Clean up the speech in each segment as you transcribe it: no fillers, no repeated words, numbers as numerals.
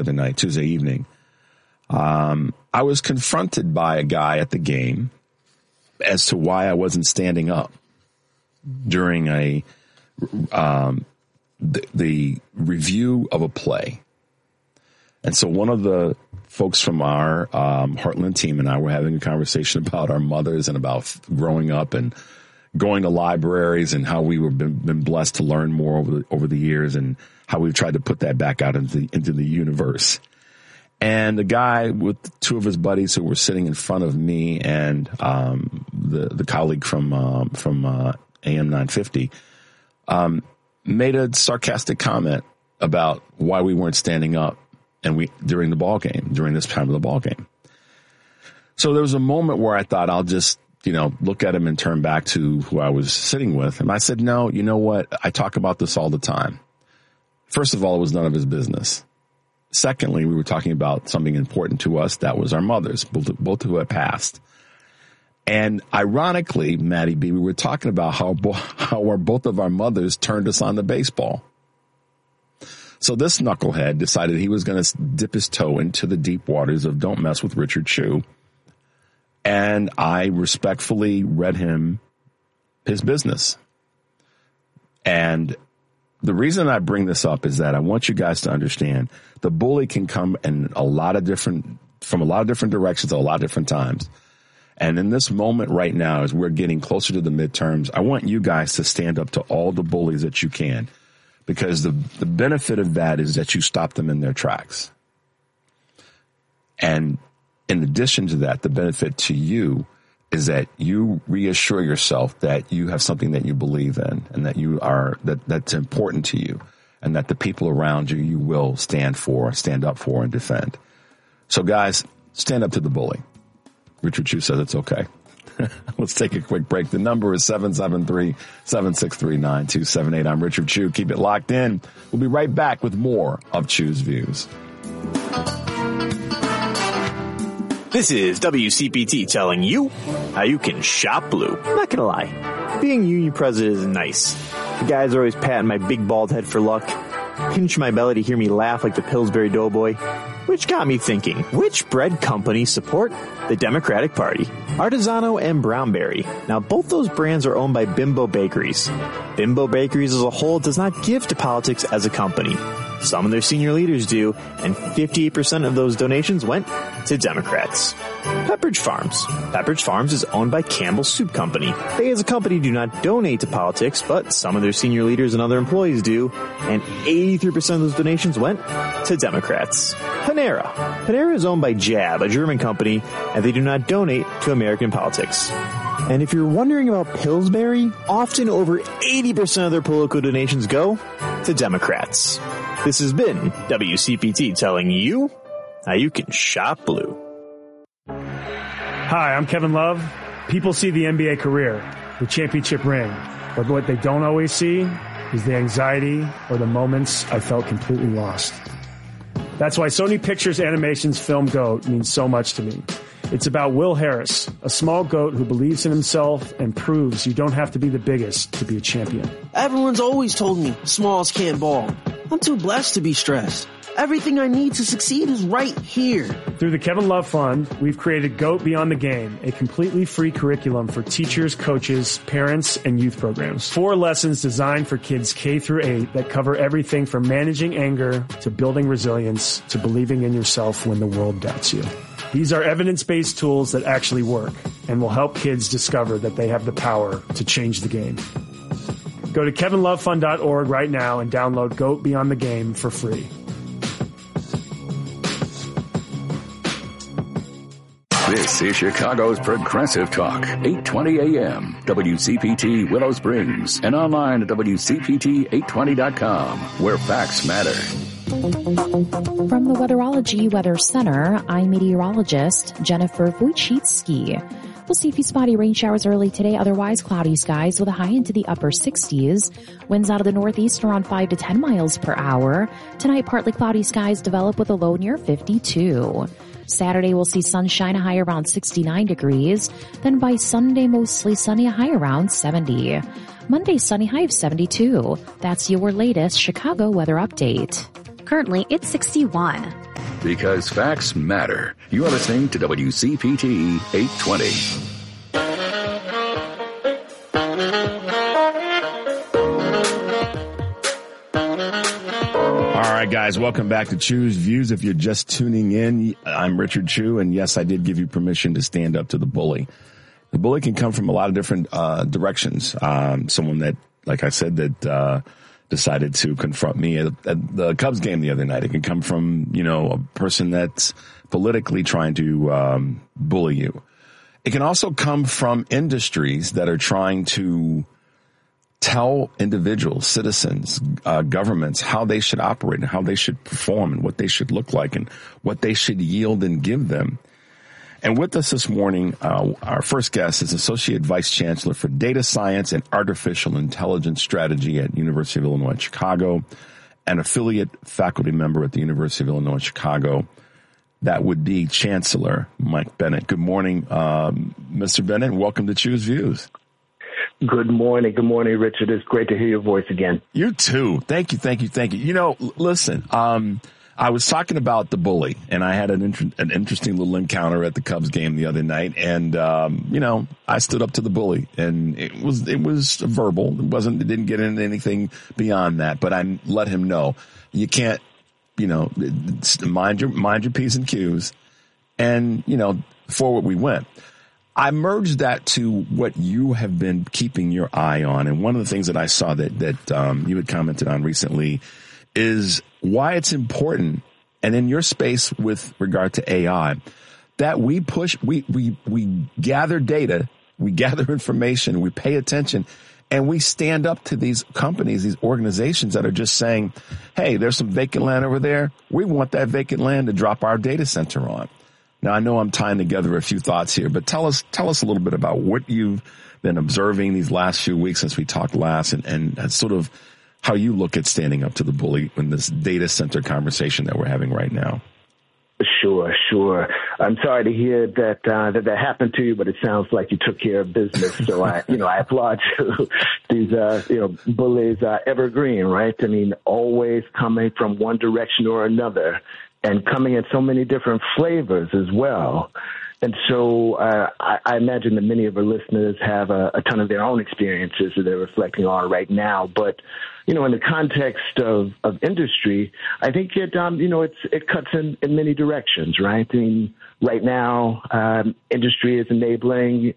Tuesday evening. I was confronted by a guy at the game as to why I wasn't standing up during the review of a play. And so one of the folks from our Heartland team and I were having a conversation about our mothers and about growing up and going to libraries and how we were been blessed to learn more over the years and how we've tried to put that back out into the universe. And the guy with two of his buddies who were sitting in front of me and the colleague from AM 950 made a sarcastic comment about why we weren't standing up during this time of the ball game. So there was a moment where I thought I'll just look at him and turn back to who I was sitting with. And I said, no, you know what? I talk about this all the time. First of all, it was none of his business. Secondly, we were talking about something important to us. That was our mothers, both who had passed. And ironically, Matty B, we were talking about how both of our mothers turned us on to baseball. So this knucklehead decided he was going to dip his toe into the deep waters of Don't Mess with Richard Chew. And I respectfully read him his business. And the reason I bring this up is that I want you guys to understand the bully can come in from a lot of different directions at a lot of different times. And in this moment right now, as we're getting closer to the midterms, I want you guys to stand up to all the bullies that you can, because the benefit of that is that you stop them in their tracks. And in addition to that, the benefit to you is that you reassure yourself that you have something that you believe in and that that's important to you, and that the people around you will stand up for and defend. So guys, stand up to the bully. Richard Chew says it's okay. Let's take a quick break. The number is 773-763-9278. I'm Richard Chew. Keep it locked in. We'll be right back with more of Chew's Views. This is WCPT telling you how you can shop blue. I'm not gonna lie, being union president is nice. The guys are always patting my big bald head for luck, pinch my belly to hear me laugh like the Pillsbury Doughboy, which got me thinking, which bread companies support the Democratic Party? Artisano and Brownberry. Now, both those brands are owned by Bimbo Bakeries. Bimbo Bakeries as a whole does not give to politics as a company. Some of their senior leaders do, and 58% of those donations went to Democrats. Pepperidge Farms. Pepperidge Farms is owned by Campbell Soup Company. They as a company do not donate to politics, but some of their senior leaders and other employees do, and 83% of those donations went to Democrats. Panera. Panera is owned by Jab, a German company, and they do not donate to American politics. And if you're wondering about Pillsbury, often over 80% of their political donations go to Democrats. This has been WCPT telling you how you can shop blue. Hi, I'm Kevin Love. People see the NBA career, the championship ring, but what they don't always see is the anxiety or the moments I felt completely lost. That's why Sony Pictures Animation's film GOAT means so much to me. It's about Will Harris, a small goat who believes in himself and proves you don't have to be the biggest to be a champion. Everyone's always told me smalls can't ball. I'm too blessed to be stressed. Everything I need to succeed is right here. Through the Kevin Love Fund, we've created GOAT Beyond the Game, a completely free curriculum for teachers, coaches, parents, and youth programs. 4 lessons designed for kids K through 8 that cover everything from managing anger to building resilience to believing in yourself when the world doubts you. These are evidence-based tools that actually work and will help kids discover that they have the power to change the game. Go to kevinlovefund.org right now and download GOAT Beyond the Game for free. This is Chicago's Progressive Talk, 820 AM, WCPT Willow Springs, and online at WCPT820.com, where facts matter. From the Weatherology Weather Center, I'm meteorologist Jennifer Wojcicki. We'll see a few spotty rain showers early today, otherwise cloudy skies with a high into the upper 60s. Winds out of the northeast around 5 to 10 miles per hour. Tonight, partly cloudy skies develop with a low near 52. Saturday, we'll see sunshine, a high around 69 degrees. Then by Sunday, mostly sunny, a high around 70. Monday, sunny, high of 72. That's your latest Chicago weather update. Currently, it's 61. because facts matter. You are listening to WCPT 820. All right, guys, welcome back to Chew's Views. If you're just tuning in, I'm Richard Chew, and yes, I did give you permission to stand up to the bully. The bully can come from a lot of different directions. Someone that, like I said, that decided to confront me at the Cubs game the other night. It can come from, a person that's politically trying to bully you. It can also come from industries that are trying to tell individuals, citizens, governments how they should operate and how they should perform and what they should look like and what they should yield and give them. And with us this morning, our first guest is Associate Vice Chancellor for Data Science and Artificial Intelligence Strategy at University of Illinois Chicago, and affiliate faculty member at the University of Illinois Chicago. That would be Chancellor Mike Bennett. Good morning, Mr. Bennett. Welcome to Chew's Views. Good morning. Good morning, Richard. It's great to hear your voice again. You too. Thank you. Listen, I was talking about the bully, and I had an interesting little encounter at the Cubs game the other night. And, I stood up to the bully, and it was verbal. It didn't get into anything beyond that, but I let him know you can't, mind your P's and Q's, and, forward we went. I merged that to what you have been keeping your eye on. And one of the things that I saw that you had commented on recently is why it's important, and in your space with regard to AI, that we gather data, we gather information, we pay attention, and we stand up to these companies, these organizations that are just saying, hey, there's some vacant land over there. We want that vacant land to drop our data center on. Now, I know I'm tying together a few thoughts here, but tell us a little bit about what you've been observing these last few weeks since we talked last, and sort of how you look at standing up to the bully in this data center conversation that we're having right now. Sure. I'm sorry to hear that happened to you, but it sounds like you took care of business. So I applaud you. These, bullies are evergreen, right? I mean, always coming from one direction or another, and coming in so many different flavors as well. And so I imagine that many of our listeners have a ton of their own experiences that they're reflecting on right now. But, in the context of industry, I think it cuts in many directions, right? I mean, right now, industry is enabling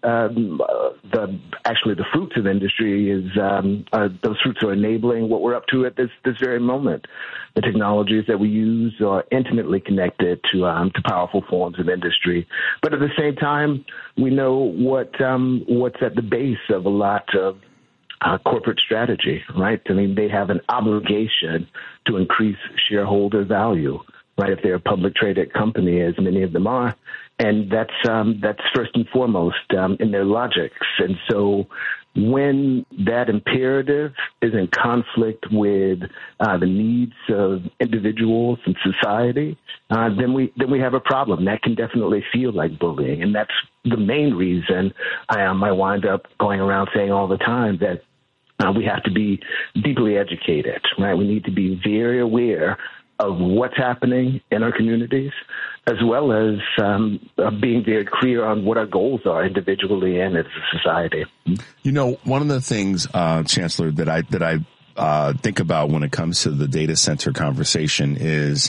the fruits of industry those fruits are enabling what we're up to at this very moment. The technologies that we use are intimately connected to powerful forms of industry. But at the same time, we know what's at the base of a lot of corporate strategy, right? I mean, they have an obligation to increase shareholder value, right? If they're a public traded company, as many of them are, and that's first and foremost in their logics. And so, when that imperative is in conflict with the needs of individuals and society, then we have a problem. That can definitely feel like bullying, and that's the main reason I wind up going around saying all the time that we have to be deeply educated, right? We need to be very aware of what's happening in our communities, as well as being very clear on what our goals are individually and as a society. One of the things, Chancellor, that I think about when it comes to the data center conversation is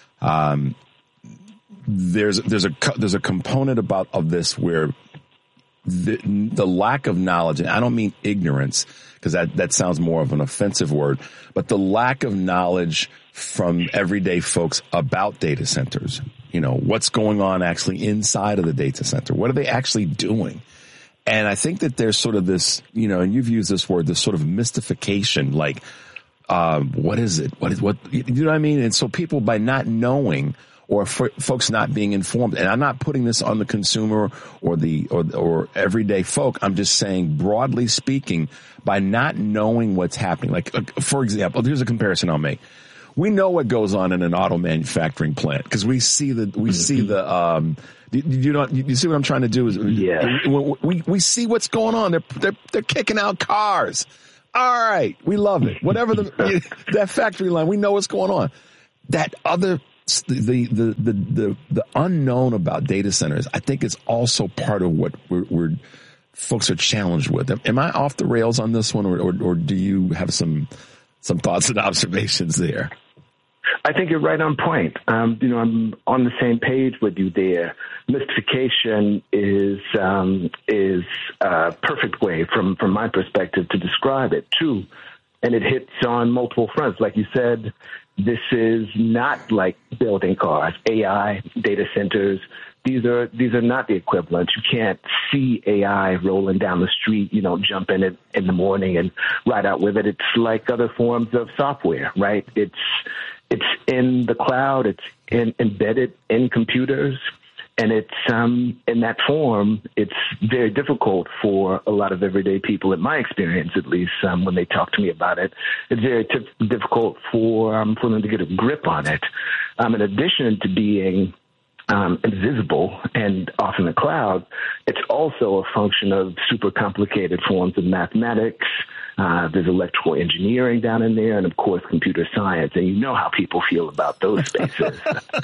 there's a component of this where the lack of knowledge, and I don't mean ignorance, because that sounds more of an offensive word, but the lack of knowledge from everyday folks about data centers. What's going on actually inside of the data center? What are they actually doing? And I think that there's sort of this, and you've used this word, this sort of mystification, like, what is it? What, you know what I mean? And so people, by not knowing, or folks not being informed, and I'm not putting this on the consumer or everyday folk. I'm just saying, broadly speaking, by not knowing what's happening. Like, for example, here's a comparison I'll make. We know what goes on in an auto manufacturing plant because we see you see what I'm trying to do is, we see what's going on. They're kicking out cars. All right. We love it. Whatever that factory line, we know what's going on. That other the unknown about data centers, I think, is also part of what we're folks are challenged with. Am I off the rails on this one, or do you have some thoughts and observations there? I think you're right on point. I'm on the same page with you there. Mystification is a perfect way from my perspective to describe it too. And it hits on multiple fronts. Like you said, this is not like building cars, AI, data centers. These are not the equivalent. You can't see AI rolling down the street. You don't jump in it in the morning and ride out with it. It's like other forms of software, right? It's in the cloud. It's embedded in computers. And it's in that form, it's very difficult for a lot of everyday people, in my experience at least, when they talk to me about it. It's very difficult for them to get a grip on it. In addition to being invisible and off in the cloud, it's also a function of super complicated forms of mathematics. There's electrical engineering down in there, and of course, computer science. And you know how people feel about those spaces.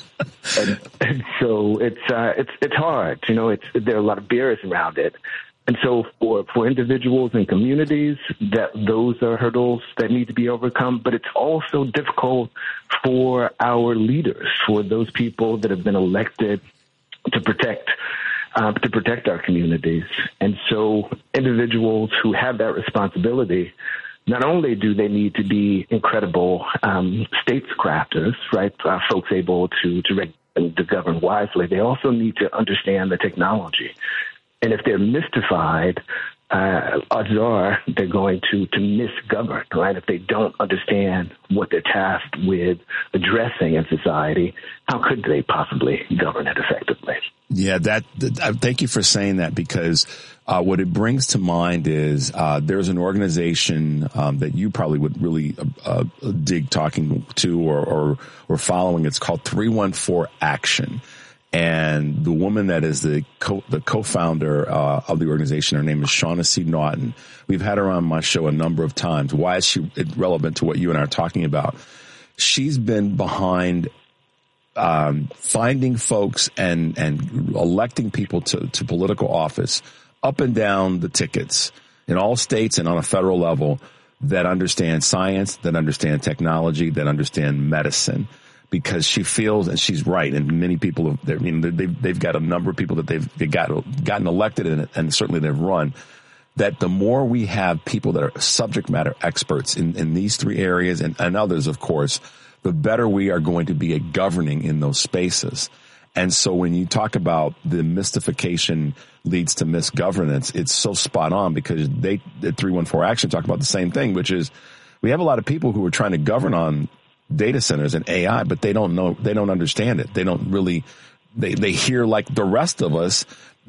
and so it's hard. There are a lot of barriers around it. And so for individuals and communities, those are hurdles that need to be overcome. But it's also difficult for our leaders, for those people that have been elected to protect our communities. And so individuals who have that responsibility, not only do they need to be incredible statescrafters, right, folks able to govern wisely, they also need to understand the technology. And if they're mystified, odds are they're going to misgovern, right? If they don't understand what they're tasked with addressing in society, how could they possibly govern it effectively? Yeah, thank you for saying that, because what it brings to mind is there's an organization that you probably would really dig talking to or following. It's called 314 Action. And the woman that is the co-founder of the organization, her name is Shaughnessy Naughton. We've had her on my show a number of times. Why is she relevant to what you and I are talking about? She's been behind finding folks and electing people to political office up and down the tickets in all states and on a federal level that understand science, that understand technology, that understand medicine. Because she feels, and she's right, and many people, they've got a number of people that they've gotten elected in it, and certainly they've run, that the more we have people that are subject matter experts in these three areas and others, of course, the better we are going to be at governing in those spaces. And so when you talk about the mystification leads to misgovernance, it's so spot on, because the 314 Action talk about the same thing, which is we have a lot of people who are trying to govern on data centers and AI, but they don't understand it. They don't really, they hear like the rest of us,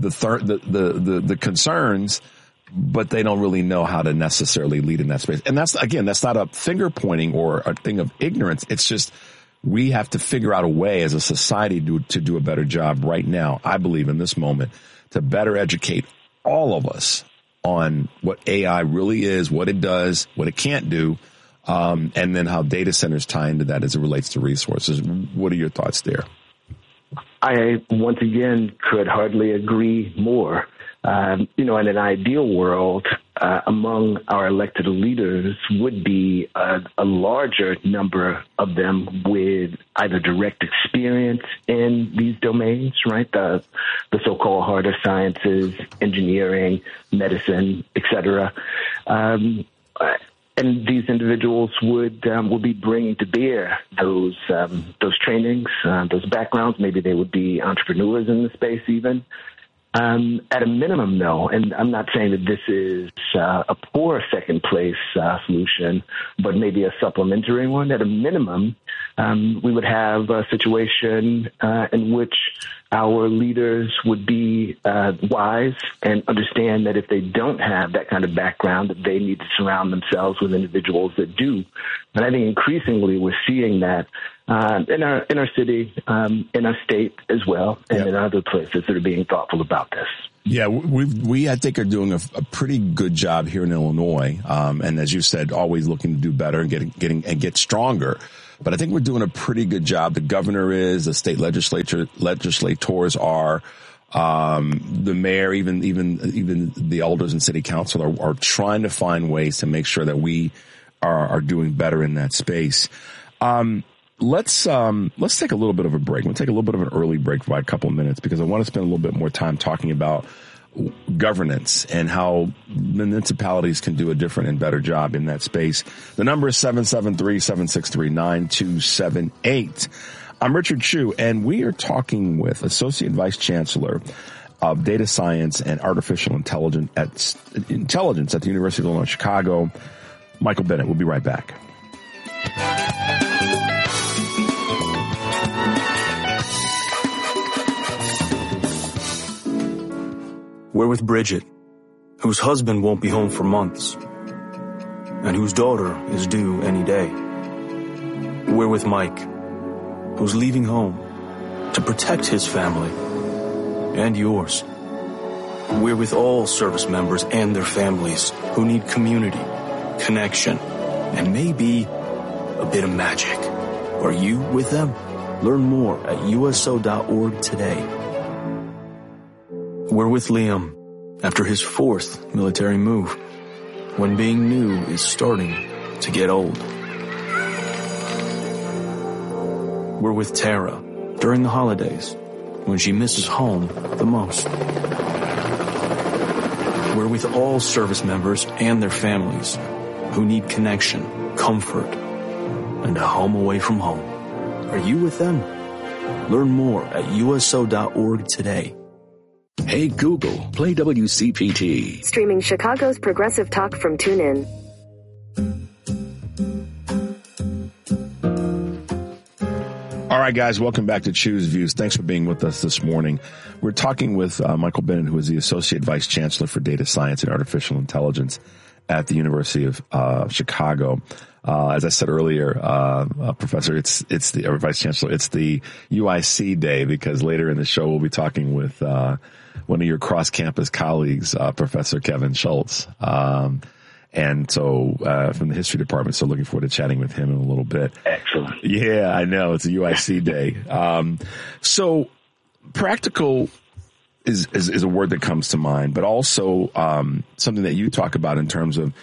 the concerns, but they don't really know how to necessarily lead in that space. And that's not a finger pointing or a thing of ignorance. It's just, we have to figure out a way as a society to do a better job right now, I believe, in this moment, to better educate all of us on what AI really is, what it does, what it can't do, and then how data centers tie into that as it relates to resources. What are your thoughts there? I, once again, could hardly agree more. In an ideal world, among our elected leaders would be a larger number of them with either direct experience in these domains, right? The so-called harder sciences, engineering, medicine, et cetera. And these individuals would be bringing to bear those trainings, those backgrounds. Maybe they would be entrepreneurs in the space even. At a minimum, though, and I'm not saying that this is a poor second place solution, but maybe a supplementary one. At a minimum, we would have a situation in which our leaders would be wise and understand that if they don't have that kind of background, that they need to surround themselves with individuals that do. And I think increasingly we're seeing that in our city, in our state as well, and in other places that are being thoughtful about this. Yeah, we I think are doing a pretty good job here in Illinois, and as you said, always looking to do better and get stronger. but I think we're doing a pretty good job. The governor is, the state legislators are, the mayor, even the elders and city council are trying to find ways to make sure that we are doing better in that space. Let's take a little bit of a break. We'll take a little bit of an early break for about a couple of minutes because I want to spend a little bit more time talking about governance and how municipalities can do a different and better job in that space. The number is 773-763-9278. I'm Richard Chu, and we are talking with Associate Vice Chancellor of Data Science and Artificial Intelligence at the University of Illinois Chicago, Michael Bennett. We'll be right back. We're with Bridget, whose husband won't be home for months, and whose daughter is due any day. We're with Mike, who's leaving home to protect his family and yours. We're with all service members and their families who need community, connection, and maybe a bit of magic. Are you with them? Learn more at USO.org today. We're with Liam after his 4th military move, when being new is starting to get old. We're with Tara during the holidays, when she misses home the most. We're with all service members and their families who need connection, comfort, and a home away from home. Are you with them? Learn more at USO.org today. Hey Google, play WCPT. Streaming Chicago's progressive talk from TuneIn. All right, guys, welcome back to Choose Views. Thanks for being with us this morning. We're talking with Michael Bennett, who is the Associate Vice Chancellor for Data Science and Artificial Intelligence at the University of Chicago. As I said earlier, Professor, it's the Vice Chancellor. It's the UIC day because later in the show we'll be talking with one of your cross-campus colleagues, Professor Kevin Schultz. And so from the history department, so looking forward to chatting with him in a little bit. Excellent. Yeah, I know. It's a UIC day. So practical is a word that comes to mind, but also something that you talk about in terms of,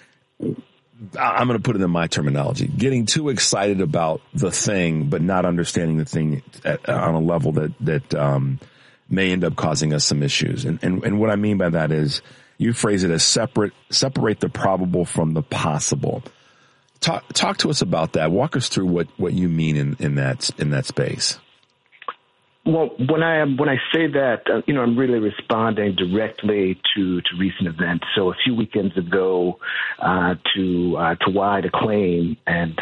I'm going to put it in my terminology, getting too excited about the thing, but not understanding the thing on a level that may end up causing us some issues. And what I mean by that is you phrase it as separate the probable from the possible. Talk to us about that. Walk us through what you mean in that space. Well, when I say that, I'm really responding directly to recent events. So a few weekends ago, to wide acclaim and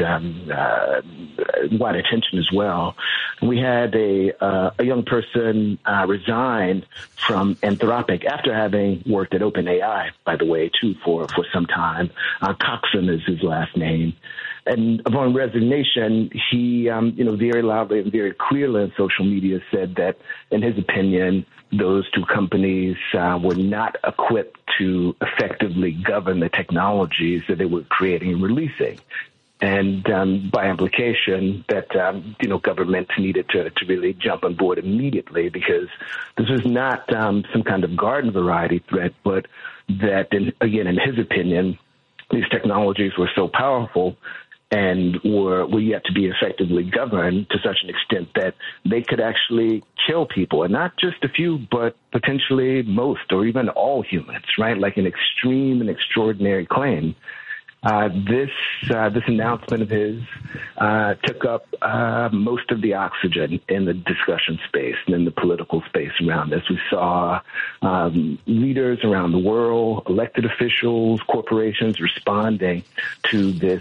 wide attention as well, we had a young person resign from Anthropic after having worked at OpenAI, by the way, too, for some time. Coxon is his last name. And upon resignation, he, very loudly and very clearly on social media said that, in his opinion, those two companies were not equipped to effectively govern the technologies that they were creating and releasing. And by implication, that, governments needed to really jump on board immediately because this was not some kind of garden variety threat, but that, in his opinion, these technologies were so powerful and were yet to be effectively governed to such an extent that they could actually kill people, and not just a few, but potentially most or even all humans, right? Like an extreme and extraordinary claim. This announcement of his took up most of the oxygen in the discussion space and in the political space around this. We saw leaders around the world, elected officials, corporations responding to this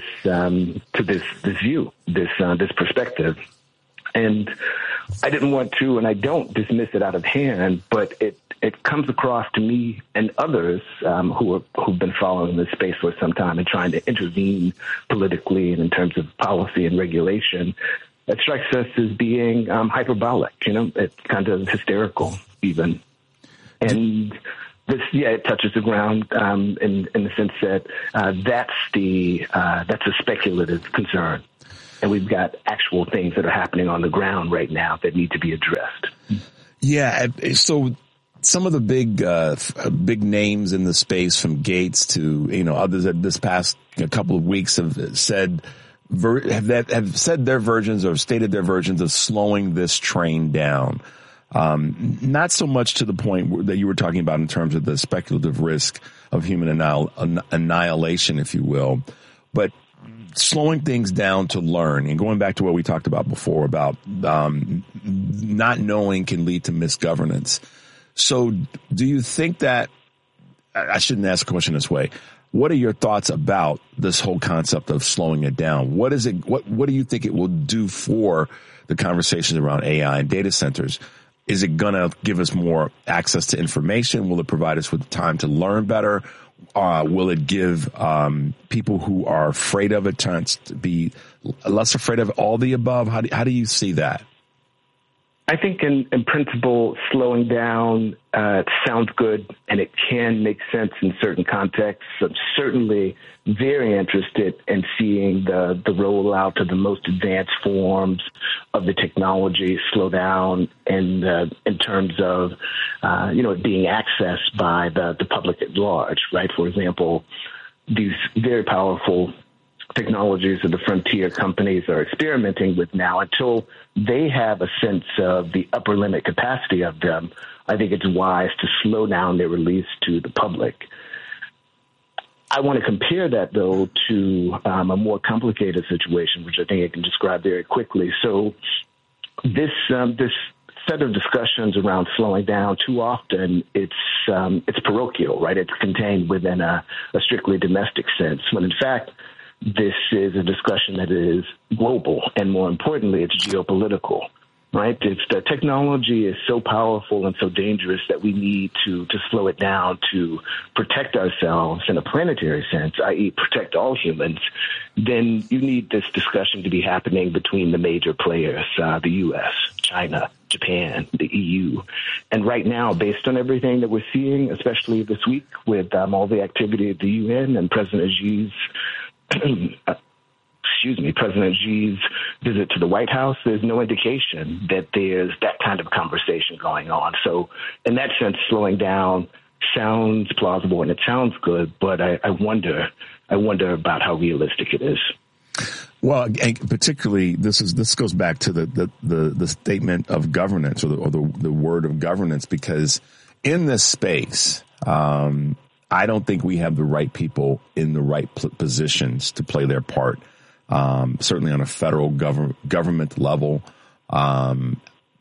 view, this perspective. And I didn't want to, and I don't dismiss it out of hand, but it comes across to me and others who've been following this space for some time and trying to intervene politically and in terms of policy and regulation. It strikes us as being hyperbolic, it's kind of hysterical even. And this, it touches the ground in the sense that that's a speculative concern. And we've got actual things that are happening on the ground right now that need to be addressed. Yeah. So some of the big names in the space, from Gates to, others that this past couple of weeks have said their versions or stated their versions of slowing this train down. Not so much to the point that you were talking about in terms of the speculative risk of human annihilation, if you will, but slowing things down to learn, and going back to what we talked about before about not knowing can lead to misgovernance. So do you think that, I shouldn't ask a question this way, what are your thoughts about this whole concept of slowing it down? What do you think it will do for the conversations around AI and data centers? Is it going to give us more access to information? Will it provide us with time to learn better? Will it give people who are afraid of it a chance to be less afraid of all the above? How do you see that? I think in principle, slowing down sounds good, and it can make sense in certain contexts. I'm certainly very interested in seeing the rollout of the most advanced forms of the technology slow down in terms of, it being accessed by the public at large, right? For example, these very powerful technologies that the frontier companies are experimenting with now, until they have a sense of the upper limit capacity of them, I think it's wise to slow down their release to the public. I want to compare that, though, to a more complicated situation, which I think I can describe very quickly. So this set of discussions around slowing down, too often it's parochial, right? It's contained within a strictly domestic sense, when in fact this is a discussion that is global, and more importantly, it's geopolitical, right? The technology is so powerful and so dangerous that we need to slow it down to protect ourselves in a planetary sense, i.e. protect all humans. Then you need this discussion to be happening between the major players, the U.S., China, Japan, the EU. And right now, based on everything that we're seeing, especially this week with all the activity at the UN and President Xi's visit to the White House, there's no indication that there's that kind of conversation going on. So in that sense, slowing down sounds plausible and it sounds good, but I wonder about how realistic it is. Well, and particularly this goes back to the statement of governance or the word of governance, because in this space, I don't think we have the right people in the right positions to play their part. Certainly on a federal government level, and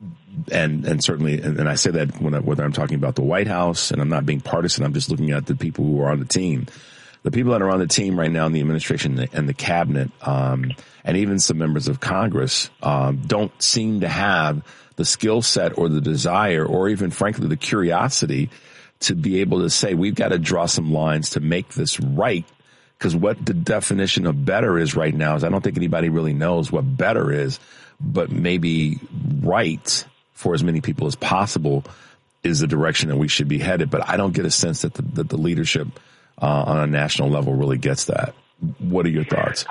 certainly, and I say that whether I'm talking about the White House, and I'm not being partisan, I'm just looking at the people who are on the team. The people that are on the team right now in the administration and the cabinet, and even some members of Congress, don't seem to have the skill set or the desire, or even frankly the curiosity to be able to say, we've got to draw some lines to make this right. Because what the definition of better is right now is I don't think anybody really knows what better is, but maybe right for as many people as possible is the direction that we should be headed. But I don't get a sense that the leadership on a national level really gets that. What are your thoughts?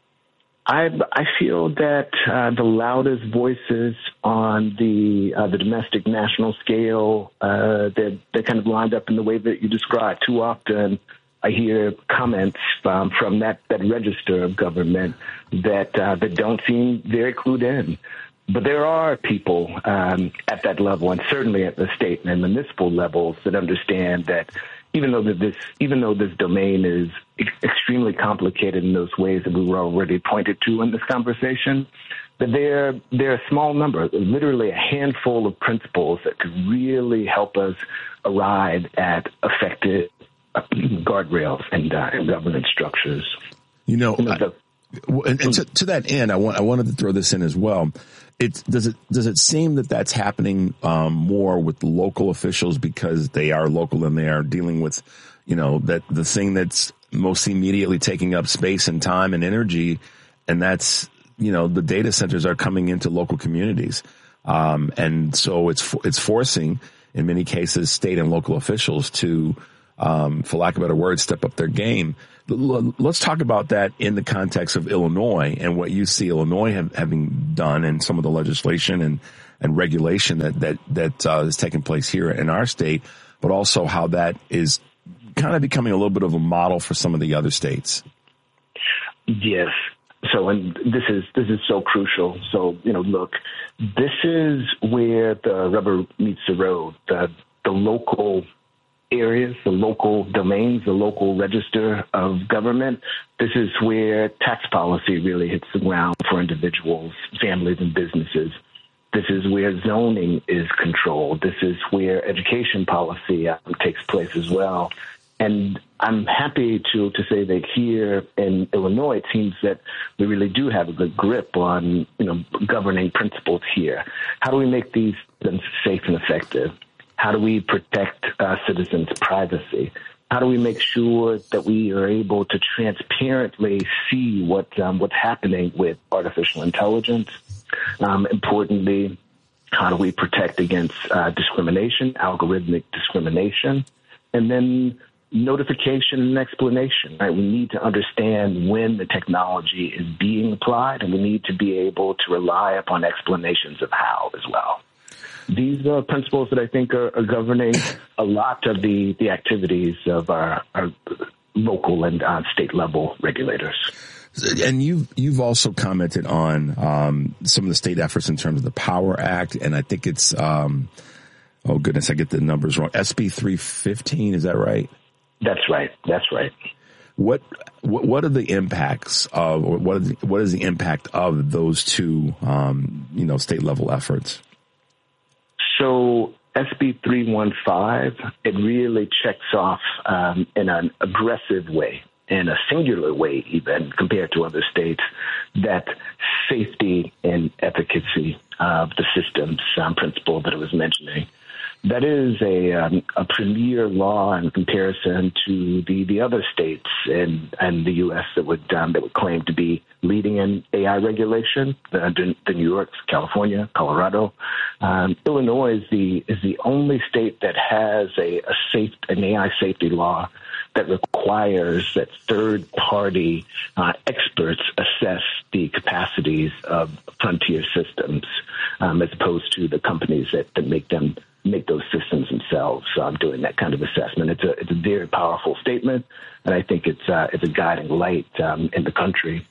I feel that the loudest voices on the domestic national scale, they're kind of lined up in the way that you described. Too often I hear comments from that register of government that don't seem very clued in. But there are people at that level, and certainly at the state and municipal levels, that understand that even though this domain is extremely complicated in those ways that we were already pointed to in this conversation, that there are a small number, literally a handful of principles that could really help us arrive at effective guardrails and governance structures. To that end, I wanted to throw this in as well. Does it seem that that's happening more with local officials because they are local and they are dealing with, that the thing that's most immediately taking up space and time and energy, and that's, the data centers are coming into local communities, and so it's forcing in many cases state and local officials to for lack of a better word, step up their game. Let's talk about that in the context of Illinois and what you see Illinois having done and some of the legislation and regulation that is taking place here in our state, but also how that is kind of becoming a little bit of a model for some of the other states. Yes. So, and this is so crucial. So, look, this is where the rubber meets the road. The local areas, the local domains, the local register of government. This is where tax policy really hits the ground for individuals, families, and businesses. This is where zoning is controlled. This is where education policy takes place as well. And I'm happy to say that here in Illinois, it seems that we really do have a good grip on, governing principles here. How do we make these safe and effective? How do we protect citizens' privacy? How do we make sure that we are able to transparently see what's happening with artificial intelligence? Importantly, how do we protect against discrimination, algorithmic discrimination? And then notification and explanation, right? We need to understand when the technology is being applied, and we need to be able to rely upon explanations of how as well. These are principles that I think are governing a lot of the activities of our local and state level regulators. And you've also commented on some of the state efforts in terms of the Power Act, and I think it's oh goodness, I get the numbers wrong. SB 315, is that right? That's right. That's right. What are the impacts of, or what is the impact of those two state level efforts? So SB 315, it really checks off in an aggressive way, in a singular way even compared to other states, that safety and efficacy of the systems principle that I was mentioning. That is a premier law in comparison to the other states in the U.S. that would claim to be leading in AI regulation. The New York, California, Colorado, Illinois is the only state that has an AI safety law that requires that third-party experts assess the capacities of frontier systems, as opposed to the companies that make those systems themselves doing that kind of assessment. It's a very powerful statement, and I think it's a guiding light in the country.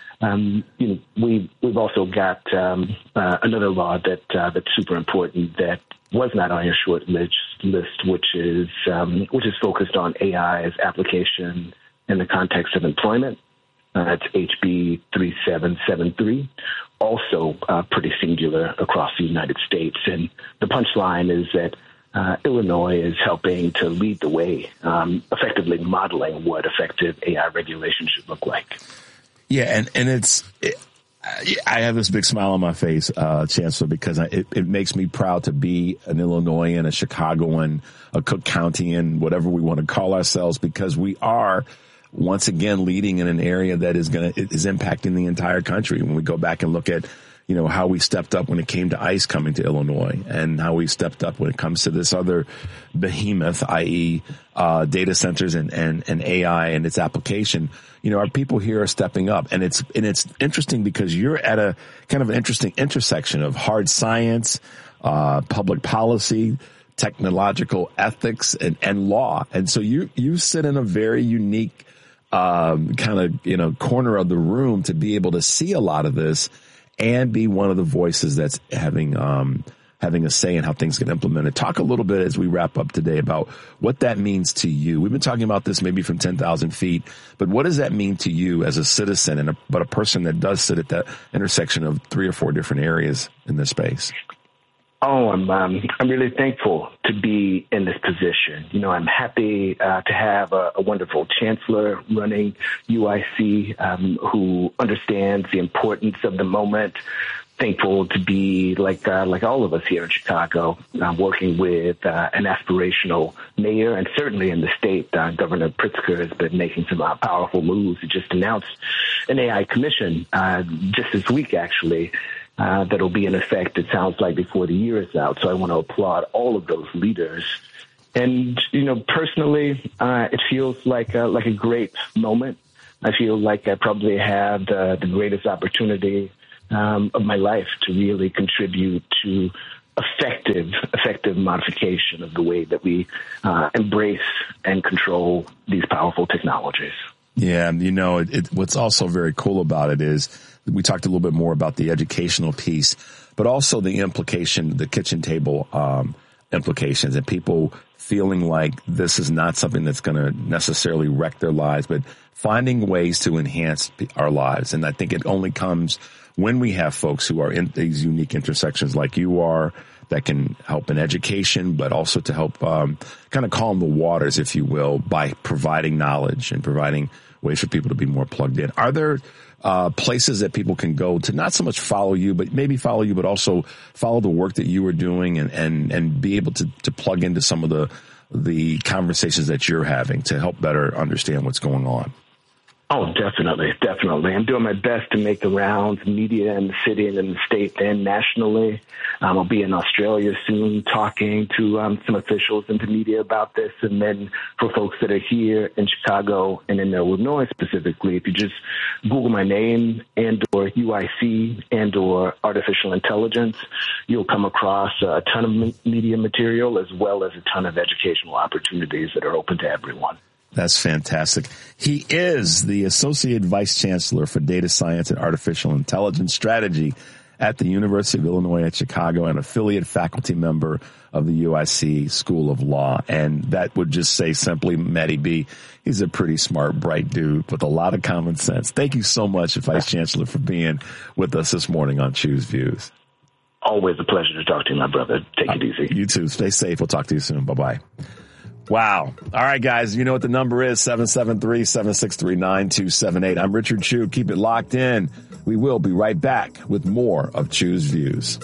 We've also got another law that's super important that was not on your short list, which is focused on AI's application in the context of employment. It's HB 3773, also pretty singular across the United States. And the punchline is that Illinois is helping to lead the way, effectively modeling what effective AI regulation should look like. Yeah, and I have this big smile on my face, Chancellor, because it makes me proud to be an Illinoisan, a Chicagoan, a Cook Countyan, whatever we want to call ourselves, because we are once again leading in an area that is impacting the entire country. When we go back and look at, how we stepped up when it came to ICE coming to Illinois, and how we stepped up when it comes to this other behemoth, i.e., data centers and AI and its application. Our people here are stepping up, and it's interesting because you're at a kind of an interesting intersection of hard science, public policy, technological ethics, and law. And so you sit in a very unique corner of the room to be able to see a lot of this and be one of the voices that's having a say in how things get implemented. Talk a little bit as we wrap up today about what that means to you. We've been talking about this maybe from 10,000 feet, but what does that mean to you as a citizen but a person that does sit at that intersection of 3 or 4 different areas in this space? Oh, I'm really thankful to be in this position. I'm happy to have a wonderful chancellor running UIC who understands the importance of the moment. Thankful to be like all of us here in Chicago, working with an aspirational mayor, and certainly in the state, Governor Pritzker has been making some powerful moves. He just announced an AI commission just this week, actually. That'll be in effect, it sounds like, before the year is out. So I want to applaud all of those leaders. And, personally, it feels like a great moment. I feel like I probably have the greatest opportunity of my life to really contribute to effective modification of the way that we embrace and control these powerful technologies. Yeah, what's also very cool about it is we talked a little bit more about the educational piece, but also the implication, the kitchen table implications, and people feeling like this is not something that's going to necessarily wreck their lives, but finding ways to enhance our lives. And I think it only comes when we have folks who are in these unique intersections like you are, that can help in education, but also to help kind of calm the waters, if you will, by providing knowledge and providing ways for people to be more plugged in. Are there places that people can go to not so much follow you, but also follow the work that you are doing and be able to plug into some of the conversations that you're having to help better understand what's going on? Oh, definitely. I'm doing my best to make the rounds, media in the city and in the state and nationally. I'll be in Australia soon talking to some officials and to media about this. And then for folks that are here in Chicago and in Illinois specifically, if you just Google my name and or UIC and or artificial intelligence, you'll come across a ton of media material as well as a ton of educational opportunities that are open to everyone. That's fantastic. He is the Associate Vice Chancellor for Data Science and Artificial Intelligence Strategy at the University of Illinois at Chicago, and affiliate faculty member of the UIC School of Law. And that would just say simply, Matty B, he's a pretty smart, bright dude with a lot of common sense. Thank you so much, Vice Chancellor, for being with us this morning on Choose Views. Always a pleasure to talk to you, my brother. Take it easy. You too. Stay safe. We'll talk to you soon. Bye-bye. Wow. All right, guys. You know what the number is, 773-763-9278. I'm Richard Chu. Keep it locked in. We will be right back with more of Choose Views.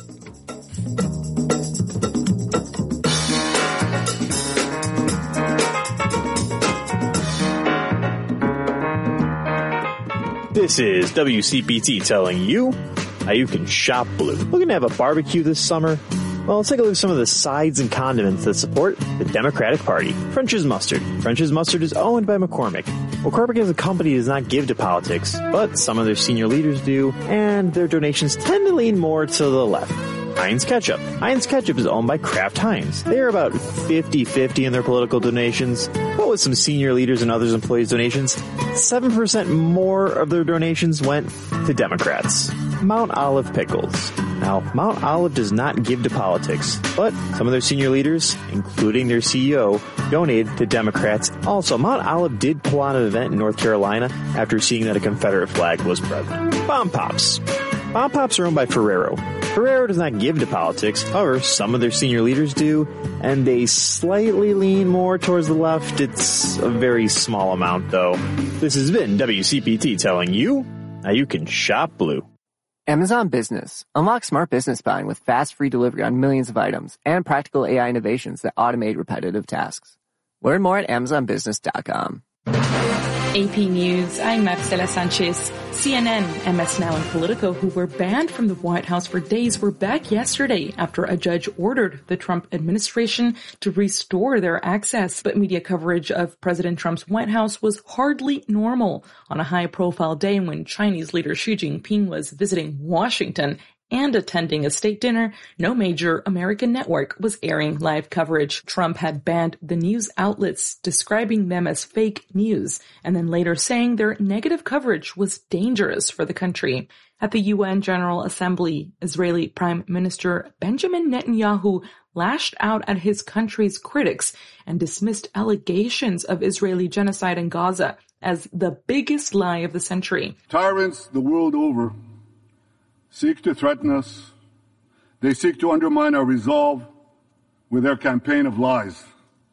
This is WCPT telling you how you can shop blue. Looking to have a barbecue this summer? Well, let's take a look at some of the sides and condiments that support the Democratic Party. French's Mustard. French's Mustard is owned by McCormick. McCormick as a company does not give to politics, but some of their senior leaders do, and their donations tend to lean more to the left. Heinz Ketchup. Heinz Ketchup is owned by Kraft Heinz. They are about 50-50 in their political donations, but with some senior leaders and others employees' donations, 7% more of their donations went to Democrats. Mount Olive Pickles. Now, Mount Olive does not give to politics, but some of their senior leaders, including their CEO, donated to Democrats. Also, Mount Olive did pull on an event in North Carolina after seeing that a Confederate flag was present. Bomb Pops. Bomb Pops are owned by Ferrero. Ferrero does not give to politics. However, some of their senior leaders do, and they slightly lean more towards the left. It's a very small amount, though. This has been WCPT telling you how you can shop blue. Amazon Business. Unlock smart business buying with fast, free delivery on millions of items and practical AI innovations that automate repetitive tasks. Learn more at AmazonBusiness.com. AP News, I'm Marcela Sanchez. CNN, MS Now, and Politico, who were banned from the White House for days, were back yesterday after a judge ordered the Trump administration to restore their access. But media coverage of President Trump's White House was hardly normal on a high-profile day when Chinese leader Xi Jinping was visiting Washington and attending a state dinner. No major American network was airing live coverage. Trump had banned the news outlets, describing them as fake news, and then later saying their negative coverage was dangerous for the country. At the UN General Assembly, Israeli Prime Minister Benjamin Netanyahu lashed out at his country's critics and dismissed allegations of Israeli genocide in Gaza as the biggest lie of the century. Tyrants the world over seek to threaten us. They seek to undermine our resolve with their campaign of lies.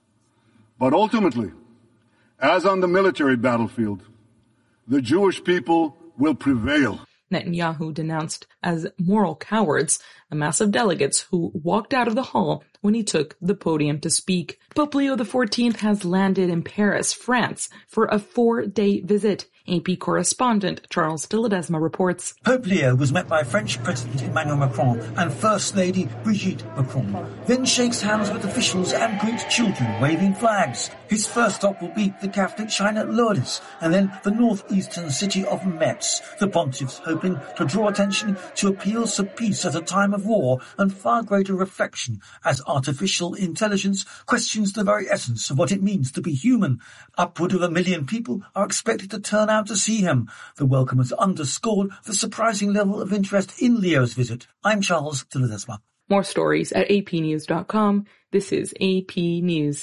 But ultimately, as on the military battlefield, the Jewish people will prevail. Netanyahu denounced as moral cowards a mass of delegates who walked out of the hall when he took the podium to speak. Pope Leo XIV has landed in Paris, France, for a 4-day visit. AP correspondent Charles de Ledesma reports. Pope Leo was met by French President Emmanuel Macron and First Lady Brigitte Macron, then shakes hands with officials and greets children waving flags. His first stop will be the Catholic shrine at Lourdes and then the northeastern city of Metz. The pontiff's hoping to draw attention to appeals for peace at a time of war and far greater reflection as artificial intelligence questions the very essence of what it means to be human. Upward of 1 million people are expected to turn out to see him. The welcome has underscored the surprising level of interest in Leo's visit. I'm Charles de Ledesma. More stories at apnews.com. This is AP News.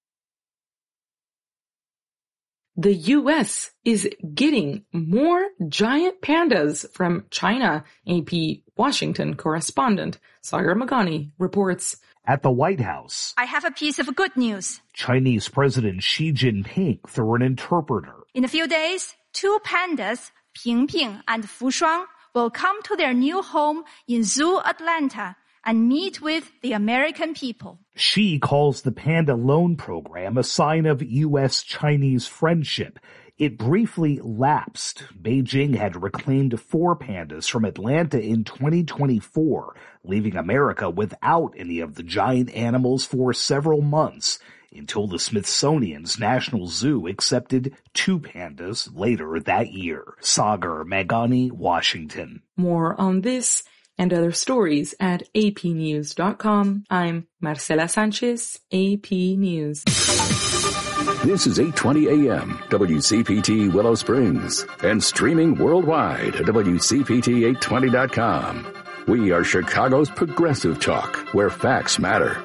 The U.S. is getting more giant pandas from China. AP Washington correspondent Sagar Meghani reports. At the White House, I have a piece of good news. Chinese President Xi Jinping through an interpreter. In a few days, 2 pandas, Pingping and Fushuang, will come to their new home in Zoo Atlanta and meet with the American people. Xi calls the Panda Loan Program a sign of U.S.-Chinese friendship. It briefly lapsed. Beijing had reclaimed 4 pandas from Atlanta in 2024, leaving America without any of the giant animals for several months, until the Smithsonian's National Zoo accepted 2 pandas later that year. Sagar Meghani, Washington. More on this and other stories at apnews.com. I'm Marcela Sanchez, AP News. This is 8:20 a.m. WCPT Willow Springs and streaming worldwide at WCPT820.com. We are Chicago's progressive talk, where facts matter.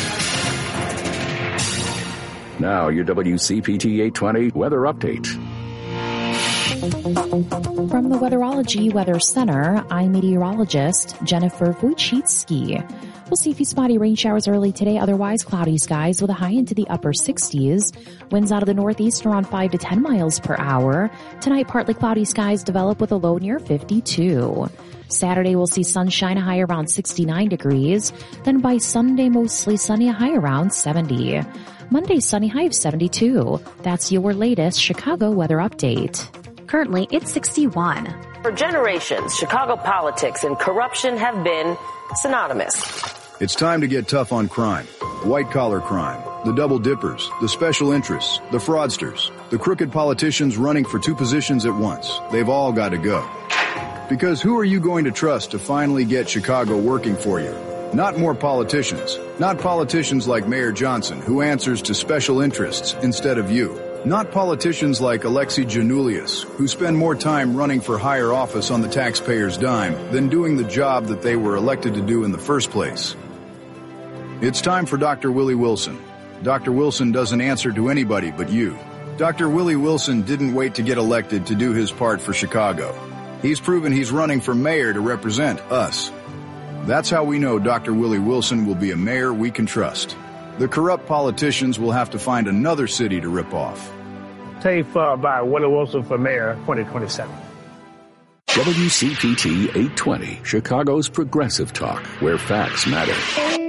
Now your WCPT 820 weather update. From the Weatherology Weather Center, I'm meteorologist Jennifer Wojcicki. We'll see a few spotty rain showers early today, otherwise cloudy skies with a high into the upper 60s. Winds out of the northeast around 5 to 10 miles per hour. Tonight, partly cloudy skies develop with a low near 52. Saturday, we'll see sunshine, a high around 69 degrees. Then by Sunday, mostly sunny, a high around 70. Monday, sunny, high of 72. That's your latest Chicago weather update. Currently, it's 61. For generations, Chicago politics and corruption have been synonymous. It's time to get tough on crime. White-collar crime, the double dippers, the special interests, the fraudsters, the crooked politicians running for 2 positions at once. They've all got to go. Because who are you going to trust to finally get Chicago working for you? Not more politicians. Not politicians like Mayor Johnson, who answers to special interests instead of you. Not politicians like Alexei Janulius, who spend more time running for higher office on the taxpayer's dime than doing the job that they were elected to do in the first place. It's time for Dr. Willie Wilson. Dr. Wilson doesn't answer to anybody but you. Dr. Willie Wilson didn't wait to get elected to do his part for Chicago. He's proven he's running for mayor to represent us. That's how we know Dr. Willie Wilson will be a mayor we can trust. The corrupt politicians will have to find another city to rip off. Safe by Willie Wilson for mayor 2027. WCPT 820, Chicago's progressive talk, where facts matter.